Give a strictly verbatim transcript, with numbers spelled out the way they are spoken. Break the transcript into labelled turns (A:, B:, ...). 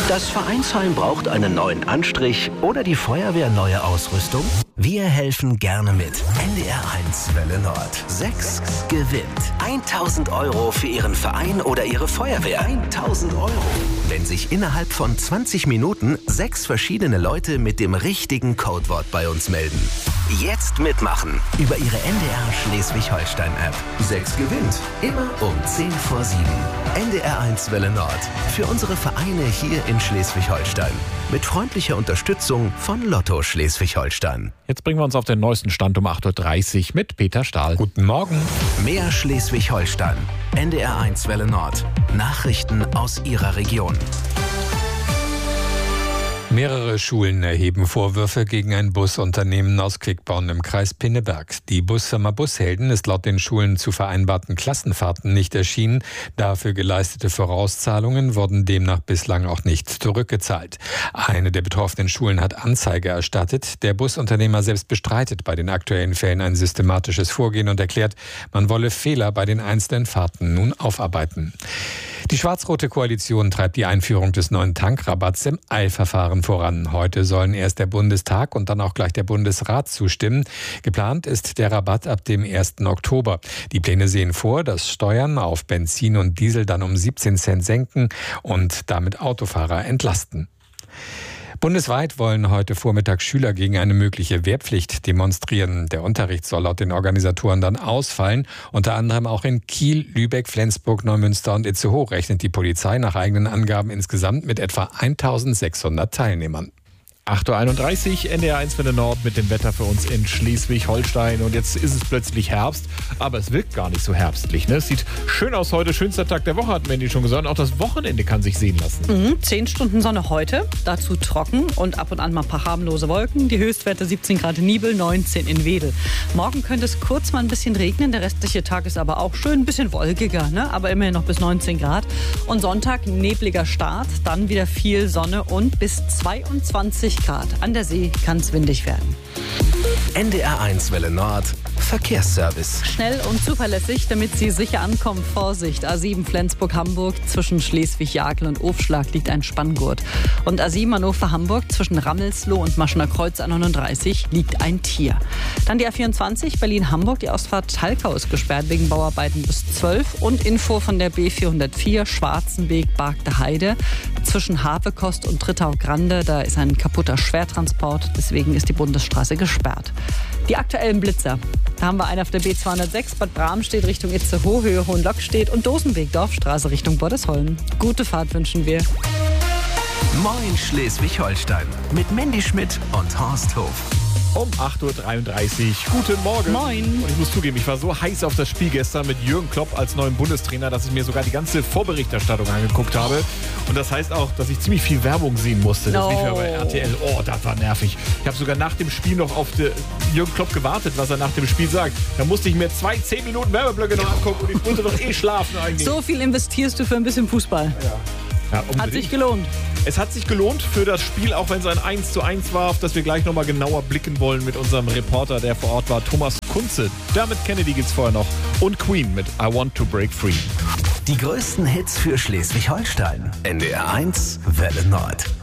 A: Das Vereinsheim braucht einen neuen Anstrich oder die Feuerwehr neue Ausrüstung? Wir helfen gerne mit. N D R eins Welle Nord. sechs gewinnt. tausend Euro für Ihren Verein oder Ihre Feuerwehr. tausend Euro. Wenn sich innerhalb von zwanzig Minuten sechs verschiedene Leute mit dem richtigen Codewort bei uns melden. Jetzt mitmachen über Ihre N D R Schleswig-Holstein-App. sechs gewinnt. Immer um zehn vor sieben. N D R eins Welle Nord. Für unsere Vereine hier in Schleswig-Holstein. Mit freundlicher Unterstützung von Lotto Schleswig-Holstein.
B: Jetzt bringen wir uns auf den neuesten Stand um acht Uhr dreißig mit Peter Stahl.
C: Guten Morgen.
A: Mehr Schleswig-Holstein. N D R eins Welle Nord. Nachrichten aus Ihrer Region.
C: Mehrere Schulen erheben Vorwürfe gegen ein Busunternehmen aus Quickborn im Kreis Pinneberg. Die Busfirma Bushelden ist laut den Schulen zu vereinbarten Klassenfahrten nicht erschienen. Dafür geleistete Vorauszahlungen wurden demnach bislang auch nicht zurückgezahlt. Eine der betroffenen Schulen hat Anzeige erstattet. Der Busunternehmer selbst bestreitet bei den aktuellen Fällen ein systematisches Vorgehen und erklärt, man wolle Fehler bei den einzelnen Fahrten nun aufarbeiten. Die schwarz-rote Koalition treibt die Einführung des neuen Tankrabatts im Eilverfahren voran. Heute sollen erst der Bundestag und dann auch gleich der Bundesrat zustimmen. Geplant ist der Rabatt ab dem ersten Oktober. Die Pläne sehen vor, dass Steuern auf Benzin und Diesel dann um siebzehn Cent senken und damit Autofahrer entlasten. Bundesweit wollen heute Vormittag Schüler gegen eine mögliche Wehrpflicht demonstrieren. Der Unterricht soll laut den Organisatoren dann ausfallen. Unter anderem auch in Kiel, Lübeck, Flensburg, Neumünster und Itzehoe rechnet die Polizei nach eigenen Angaben insgesamt mit etwa eintausendsechshundert Teilnehmern.
B: acht Uhr einunddreißig, N D R eins Welle Nord mit dem Wetter für uns in Schleswig-Holstein. Und jetzt ist es plötzlich Herbst, aber es wirkt gar nicht so herbstlich. Ne? Es sieht schön aus heute, schönster Tag der Woche, hat Mandy schon gesagt. Auch das Wochenende kann sich sehen lassen.
D: Mhm, zehn Stunden Sonne heute, dazu trocken und ab und an mal ein paar harmlose Wolken. Die Höchstwerte siebzehn Grad in Nibel, neunzehn in Wedel. Morgen könnte es kurz mal ein bisschen regnen, der restliche Tag ist aber auch schön, ein bisschen wolkiger, ne? Aber immerhin noch bis neunzehn Grad. Und Sonntag nebliger Start, dann wieder viel Sonne und bis zweiundzwanzig Grad. An der See kann es windig werden.
A: N D R eins Welle Nord. Verkehrsservice.
D: Schnell und zuverlässig, damit Sie sicher ankommen. Vorsicht, A sieben Flensburg-Hamburg. Zwischen Schleswig-Jagel und Ofschlag liegt ein Spanngurt. Und A sieben Hannover-Hamburg. Zwischen Rammelsloh und Maschener Kreuz A neununddreißig liegt ein Tier. Dann die A vierundzwanzig Berlin-Hamburg. Die Ausfahrt Talkau ist gesperrt wegen Bauarbeiten bis zwölf. Und Info von der B vierhundertvier Schwarzenweg-Bargte Heide. Zwischen Havekost und Trittau-Grande. Da ist ein kaputter Schwertransport. Deswegen ist die Bundesstraße gesperrt. Die aktuellen Blitzer. Da haben wir einen auf der B zweihundertsechs, Bad Bramstedt Richtung Itzehoe, Höhe Hohenlockstedt und Dosenweg Dorfstraße Richtung Bordesholm. Gute Fahrt wünschen wir.
A: Moin Schleswig-Holstein mit Mandy Schmidt und Horst Hof.
B: Um acht Uhr dreiunddreißig. Guten Morgen.
D: Moin.
B: Und ich muss zugeben, ich war so heiß auf das Spiel gestern mit Jürgen Klopp als neuen Bundestrainer, dass ich mir sogar die ganze Vorberichterstattung angeguckt habe. Und das heißt auch, dass ich ziemlich viel Werbung sehen musste. Das
D: No.
B: lief ja bei R T L. Oh, das war nervig. Ich habe sogar nach dem Spiel noch auf die Jürgen Klopp gewartet, was er nach dem Spiel sagt. Da musste ich mir zwei zehn Minuten Werbeblöcke noch angucken und ich musste doch eh schlafen eigentlich.
D: So viel investierst du für ein bisschen Fußball.
B: Ja. Ja,
D: Hat sich gelohnt.
B: Es hat sich gelohnt für das Spiel, auch wenn es ein eins zu eins war, auf das wir gleich nochmal genauer blicken wollen mit unserem Reporter, der vor Ort war, Thomas Kunze. Damit Kennedy gibt's vorher noch. Und Queen mit I Want to Break Free.
A: Die größten Hits für Schleswig-Holstein. N D R eins Welle Nord.